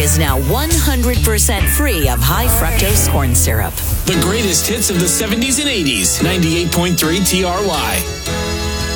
is now 100% free of high fructose corn syrup. The greatest hits of the 70s and 80s. 98.3 TRY.